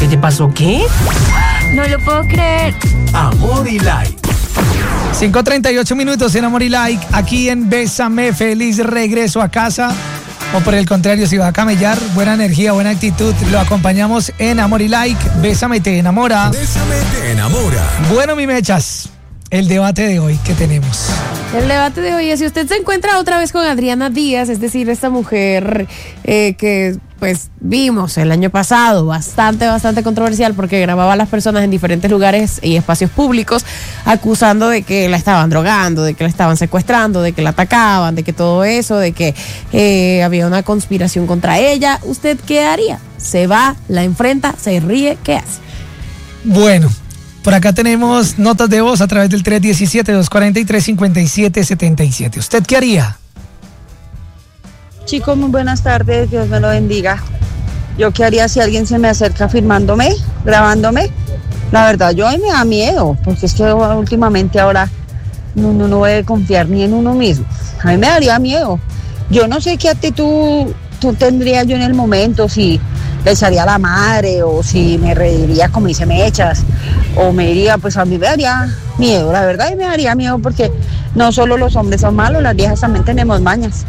te pasó qué? No lo puedo creer. Amor y Like. 5:38 minutos en Amor y Like, aquí en Bésame. Feliz regreso a casa. O por el contrario, si va a camellar, buena energía, buena actitud. Lo acompañamos en Amor y Like. Bésame, te enamora. Bésame, te enamora. Bueno, mi mechas, el debate de hoy que tenemos. El debate de hoy es si usted se encuentra otra vez con Adriana Díaz, es decir, esta mujer que pues vimos el año pasado, bastante controversial porque grababa a las personas en diferentes lugares y espacios públicos acusando de que la estaban drogando, de que la estaban secuestrando, de que la atacaban, de que todo eso, de que había una conspiración contra ella. ¿Usted qué haría? ¿Se va, la enfrenta, se ríe? ¿Qué hace? Bueno, por acá tenemos notas de voz a través del 317-243-5777. ¿Usted qué haría? Chicos, muy buenas tardes, Dios me lo bendiga. ¿Yo qué haría si alguien se me acerca filmándome, grabándome? La verdad, yo a mí me da miedo, porque es que últimamente ahora uno no debe confiar ni en uno mismo. A mí me daría miedo. Yo no sé qué actitud tú tendrías yo en el momento, si les haría la madre o si me reiría como dice Mechas, o me diría, pues a mí me daría miedo, la verdad, y me daría miedo porque no solo los hombres son malos, las viejas también tenemos mañas.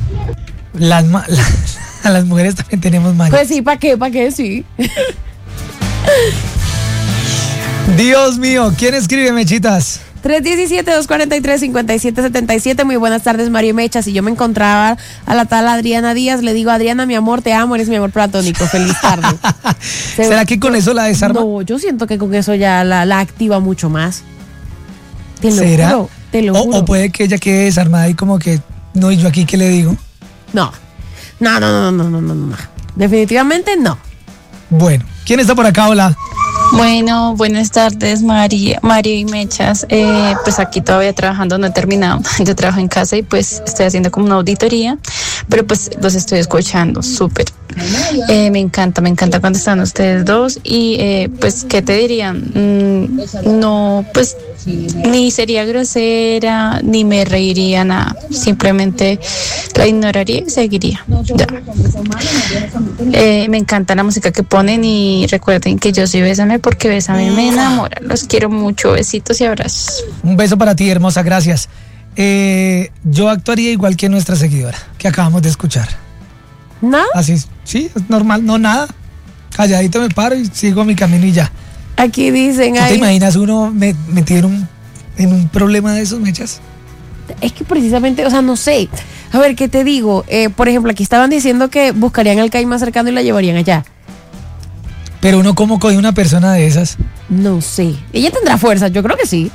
A las mujeres también tenemos mañas. Pues sí, ¿para qué? Sí. Dios mío, ¿quién escribe, Mechitas? 317-243-5777. Muy buenas tardes, Mario Mecha. Si yo me encontraba a la tal Adriana Díaz, le digo, Adriana, mi amor, te amo, eres mi amor platónico. Feliz tarde. ¿Será que con eso la desarma? No, yo siento que con eso ya la activa mucho más. ¿Será? Te lo juro. O puede que ella quede desarmada y como que, no, ¿y yo aquí qué le digo? No. Definitivamente no. Bueno, ¿quién está por acá? Hola. Bueno, buenas tardes, Mario y Mechas. Pues aquí todavía trabajando, no he terminado. Yo trabajo en casa y pues estoy haciendo como una auditoría, pero pues los estoy escuchando, súper. Me encanta cuando están ustedes dos y pues, ¿qué te dirían? No, pues ni sería grosera, ni me reiría, nada. Simplemente la ignoraría y seguiría. Ya. Me encanta la música que ponen y recuerden que yo soy Bésame porque Bésame me enamora. Los quiero mucho, besitos y abrazos. Un beso para ti, hermosa, gracias. Yo actuaría igual que nuestra seguidora que acabamos de escuchar. ¿No? Así, sí, es normal, no nada. Calladito me paro y sigo mi camino y ya. Aquí dicen... ¿Tú te imaginas uno metido en un problema de esos, Mechas? Es que precisamente, o sea, no sé. A ver, ¿qué te digo? Por ejemplo, aquí estaban diciendo que buscarían al CAI más cercano y la llevarían allá. Pero uno, ¿cómo coge una persona de esas? No sé. Ella tendrá fuerza, yo creo que sí.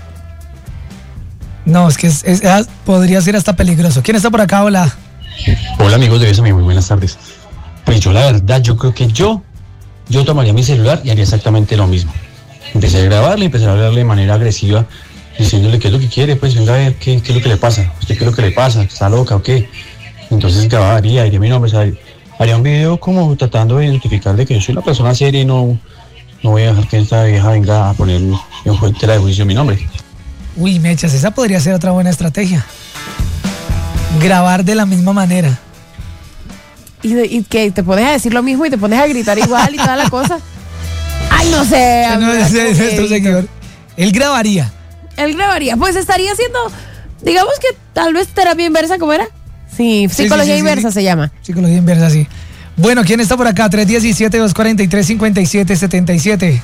No, es que podría ser hasta peligroso. ¿Quién está por acá? Hola. Hola amigos de Bésame, muy buenas tardes. Pues yo la verdad, yo creo que yo tomaría mi celular y haría exactamente lo mismo. Empecé a grabarle, empecé a hablarle de manera agresiva, diciéndole qué es lo que quiere, pues venga a ver qué es lo que le pasa. ¿Usted qué es lo que le pasa? ¿Está loca o qué? Entonces grabaría, diría mi nombre, haría un video como tratando de identificar de que yo soy una persona seria y no voy a dejar que esta vieja venga a poner en tela de juicio mi nombre. Uy, Mechas, esa podría ser otra buena estrategia. Grabar de la misma manera. ¿Y que te pones a decir lo mismo y te pones a gritar igual y toda la cosa? Ay, no sé. No, ese es nuestro seguidor. Él grabaría. Pues estaría haciendo, digamos que tal vez terapia inversa, ¿cómo era? Sí, psicología inversa se llama. Psicología inversa, sí. Bueno, ¿quién está por acá? 317-243-5777.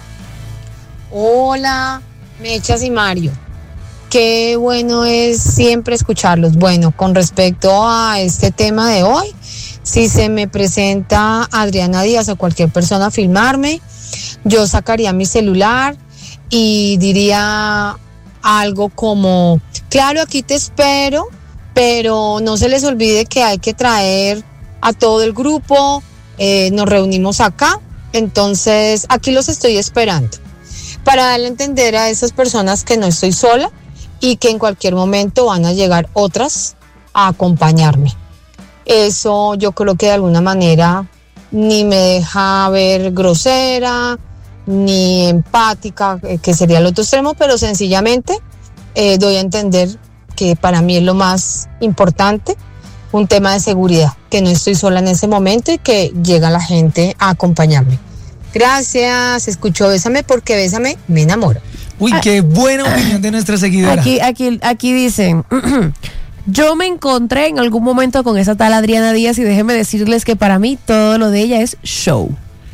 Hola, Mechas y Mario. Qué bueno es siempre escucharlos. Bueno, con respecto a este tema de hoy, si se me presenta Adriana Díaz o cualquier persona a filmarme, yo sacaría mi celular y diría algo como, claro, aquí te espero, pero no se les olvide que hay que traer a todo el grupo, nos reunimos acá, entonces aquí los estoy esperando, para darle a entender a esas personas que no estoy sola y que en cualquier momento van a llegar otras a acompañarme. Eso yo creo que de alguna manera ni me deja ver grosera, ni empática, que sería el otro extremo, pero sencillamente doy a entender que para mí es lo más importante, un tema de seguridad, que no estoy sola en ese momento y que llega la gente a acompañarme. Gracias, escucho Bésame porque Bésame me enamora. Uy, qué buena opinión de nuestra seguidora. Aquí dicen, yo me encontré en algún momento con esa tal Adriana Díaz y déjenme decirles que para mí todo lo de ella es show.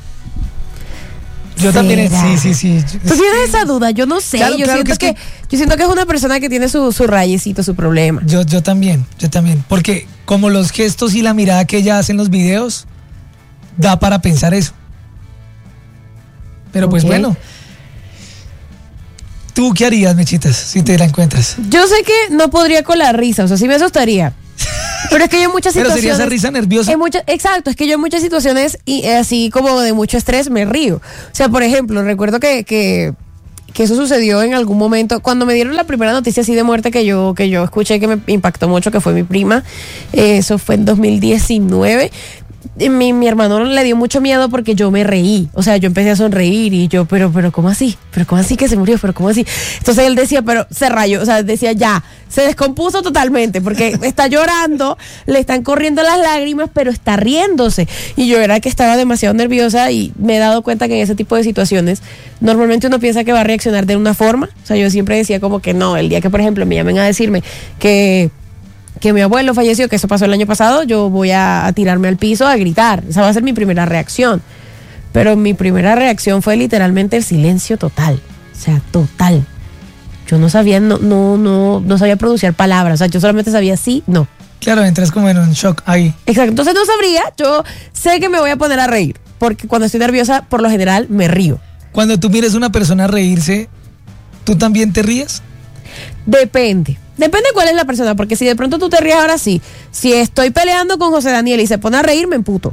Yo también, sí. ¿Tú tienes esa duda? Yo no sé. Claro, yo claro siento yo siento que es una persona que tiene su rayecito, su problema. Yo también. Porque como los gestos y la mirada que ella hace en los videos, da para pensar eso. Pero pues bueno. ¿Tú qué harías, Mechitas, si te la encuentras? Yo sé que no podría con la risa, o sea, sí me asustaría. Pero es que yo en muchas situaciones... Pero sería esa risa nerviosa. Exacto, es que yo en muchas situaciones, y así como de mucho estrés, me río. O sea, por ejemplo, recuerdo que eso sucedió en algún momento, cuando me dieron la primera noticia así de muerte que yo escuché, que me impactó mucho, que fue mi prima. Eso fue en 2019. Mi hermano le dio mucho miedo porque yo me reí, o sea, yo empecé a sonreír y yo, pero ¿cómo así? ¿Pero cómo así que se murió? ¿Pero cómo así? Entonces él decía, pero se rayó, o sea, decía ya, se descompuso totalmente porque está llorando, le están corriendo las lágrimas, pero está riéndose. Y yo era que estaba demasiado nerviosa y me he dado cuenta que en ese tipo de situaciones normalmente uno piensa que va a reaccionar de una forma, o sea, yo siempre decía como que no, el día que por ejemplo me llamen a decirme que mi abuelo falleció, que eso pasó el año pasado, yo voy a tirarme al piso a gritar. Esa va a ser mi primera reacción. Pero mi primera reacción fue literalmente el silencio total. O sea, total. Yo no sabía, no sabía pronunciar palabras. O sea, yo solamente sabía sí, no. Claro, entras como en un shock ahí. Exacto. Entonces no sabría, yo sé que me voy a poner a reír. Porque cuando estoy nerviosa, por lo general, me río. Cuando tú mires a una persona reírse, ¿tú también te ríes? Depende cuál es la persona, porque si de pronto tú te ríes ahora sí, si estoy peleando con José Daniel y se pone a reír, me emputo.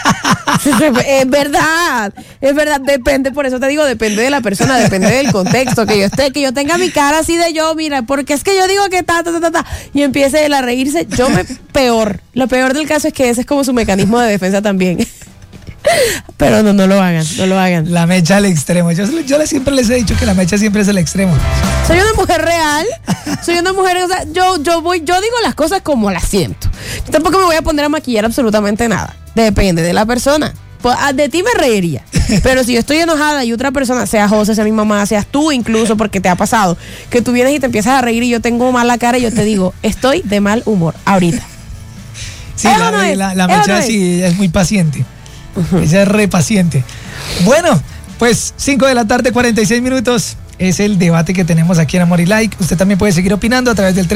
Es verdad, depende, por eso te digo, depende de la persona, depende del contexto, que yo tenga mi cara así de yo, mira, porque es que yo digo que y empiece él a reírse, lo peor del caso es que ese es como su mecanismo de defensa también. Pero no lo hagan. La mecha al extremo. Yo siempre les he dicho que la mecha siempre es el extremo. Soy una mujer real. Soy una mujer, o sea, yo digo las cosas como las siento. Yo tampoco me voy a poner a maquillar absolutamente nada. Depende de la persona. Pues, de ti me reiría. Pero si yo estoy enojada y otra persona, sea José, sea mi mamá, seas tú incluso, porque te ha pasado, que tú vienes y te empiezas a reír y yo tengo mala cara y yo te digo, estoy de mal humor ahorita. Sí, la mecha sí es muy paciente. Ella es re paciente. Bueno, pues 5 de la tarde, 46 minutos. Es el debate que tenemos aquí en Amor y Like. Usted también puede seguir opinando a través del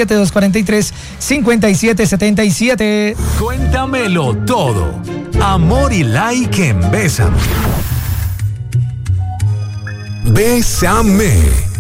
317-243-5777. Cuéntamelo todo. Amor y Like en Bésame. Bésame.